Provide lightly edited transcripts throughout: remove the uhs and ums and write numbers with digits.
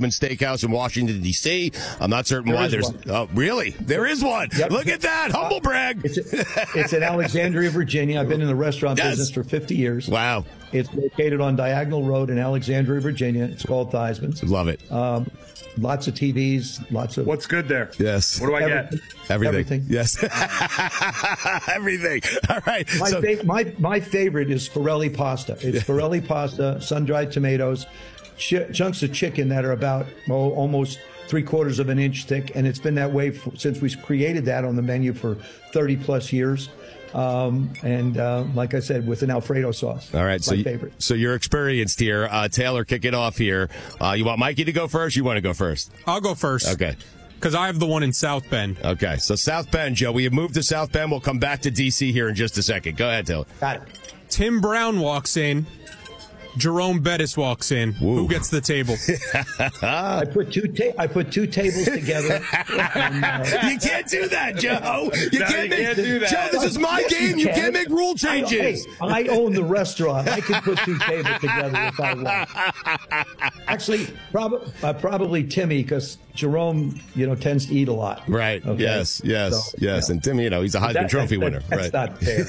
Theismann Steakhouse in Washington, D.C. I'm not certain why there's. Oh, really? There is one. Yep. Look at that. Humble brag. It's in Alexandria, Virginia. I've been in the restaurant business for 50 years. Wow. It's located on Diagonal Road in Alexandria, Virginia. It's called Theismann's. Love it. Lots of TVs, lots of... What's good there? Yes. What do I get? Everything. Yes. Everything. All right. My favorite is Forelli pasta. It's Forelli pasta, sun-dried tomatoes, chunks of chicken that are about almost 3/4 of an inch thick, and it's been that way since we created that on the menu for 30 plus years. Like I said, with an Alfredo sauce. All right, my favorite. So you're experienced here. Taylor, kick it off here. You want Mikey to go first? You want to go first? I'll go first. Okay. Because I have the one in South Bend. Okay, so South Bend, Joe. We have moved to South Bend. We'll come back to D.C. here in just a second. Go ahead, Taylor. Got it. Tim Brown walks in. Jerome Bettis walks in. Woo. Who gets the table? I put two tables together. You can't do that, Joe. You can't do that. Joe, this is my game. You can't make rule changes. I own the restaurant. I can put two tables together if I want. Actually, probably Timmy, because Jerome, tends to eat a lot. Right. Okay? Yes. And Tim, he's a Heisman Trophy winner. That's not fair.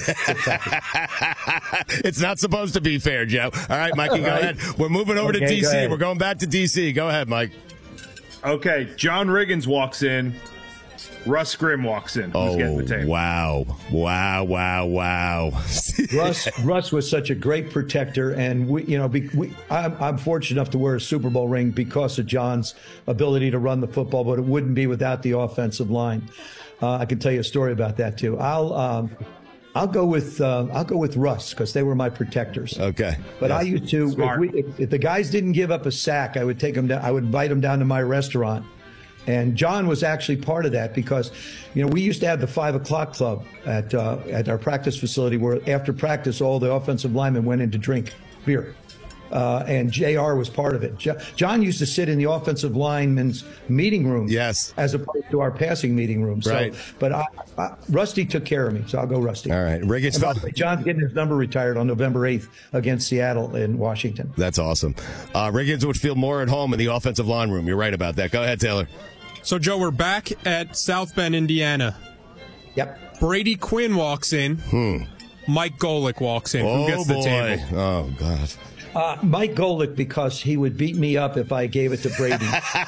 It's not supposed to be fair, Joe. All right, Mikey, go ahead. We're moving over to D.C. We're going back to D.C. Go ahead, Mike. Okay, John Riggins walks in. Russ Grimm walks in. Who's getting the table? Wow. Russ was such a great protector, and I'm fortunate enough to wear a Super Bowl ring because of John's ability to run the football, but it wouldn't be without the offensive line. I can tell you a story about that too. I'll go with Russ because they were my protectors. Okay, but yes. I used to if the guys didn't give up a sack, I would take them down. I would invite them down to my restaurant. And John was actually part of that because, we used to have the 5 o'clock club at our practice facility where after practice, all the offensive linemen went in to drink beer. And JR was part of it. John used to sit in the offensive linemen's meeting room. Yes. As opposed to our passing meeting room. Right. But Rusty took care of me, so I'll go Rusty. All right. Riggins John's getting his number retired on November 8th against Seattle in Washington. That's awesome. Riggins would feel more at home in the offensive line room. You're right about that. Go ahead, Taylor. So, Joe, we're back at South Bend, Indiana. Yep. Brady Quinn walks in. Mike Golick walks in. Who gets the table? Oh, God. Mike Golick, because he would beat me up if I gave it to Brady.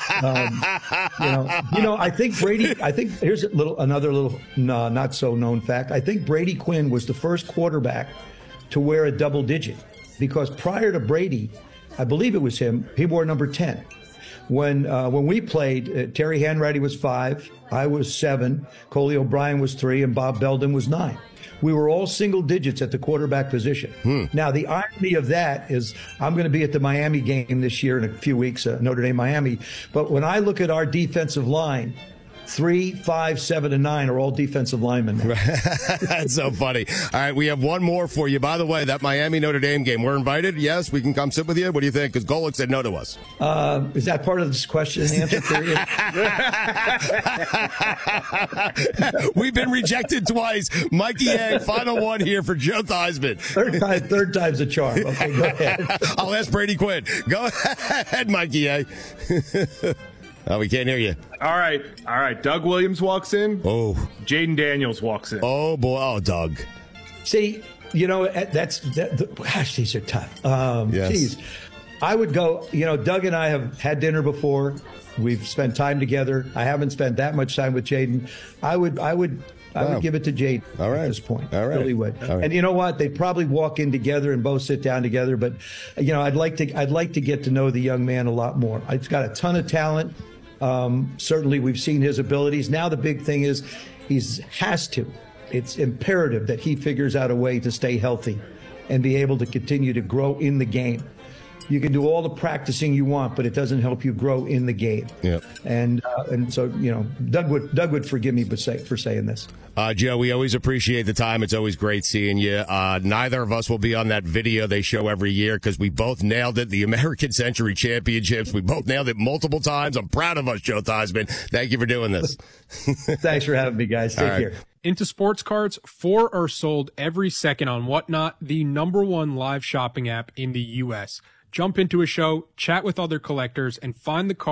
I think Brady. Here's another little not so known fact. I think Brady Quinn was the first quarterback to wear a double digit, because prior to Brady, I believe it was him. He wore number 10. When we played, Terry Hanratty was 5, I was 7, Coley O'Brien was 3, and Bob Belden was 9. We were all single digits at the quarterback position. Now, the irony of that is I'm going to be at the Miami game this year in a few weeks, Notre Dame, Miami. But when I look at our defensive line, 3, 5, 7, and 9 are all defensive linemen. That's so funny. All right, we have one more for you. By the way, that Miami Notre Dame game, we're invited. Yes, we can come sit with you. What do you think? Because Golick said no to us. Is that part of this question and answer period? We've been rejected twice. Mikey A, final one here for Joe Theismann. Third time's a charm. Okay, go ahead. I'll ask Brady Quinn. Go ahead, Mikey A. Oh, we can't hear you. All right. Doug Williams walks in. Oh. Jaden Daniels walks in. Oh, boy. Oh, Doug. See, gosh, these are tough. Yes. Geez. I would go, Doug and I have had dinner before. We've spent time together. I haven't spent that much time with Jaden. I would give it to Jaden at this point. All right. Really would. All right. And you know what? They'd probably walk in together and both sit down together. But, I'd like to get to know the young man a lot more. He's got a ton of talent. Certainly, we've seen his abilities. Now the big thing is it's imperative that he figures out a way to stay healthy and be able to continue to grow in the game. You can do all the practicing you want, but it doesn't help you grow in the game. Yep. And so, Doug would forgive me for saying this. Joe, we always appreciate the time. It's always great seeing you. Neither of us will be on that video they show every year because we both nailed it. The American Century Championships. We both nailed it multiple times. I'm proud of us, Joe Theismann. Thank you for doing this. Thanks for having me, guys. Take care. Into sports cards, 4 are sold every second on Whatnot, the #1 live shopping app in the U.S. Jump into a show, chat with other collectors, and find the card